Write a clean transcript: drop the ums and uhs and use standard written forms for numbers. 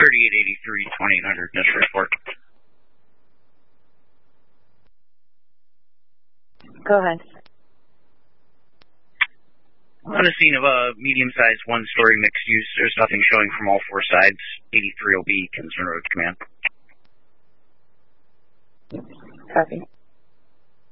3883, 2800, initial report. Go ahead. On the scene of a medium-sized one-story mixed use, there's nothing showing from all four sides. 83 OB, Kinsman Road Command. Copy.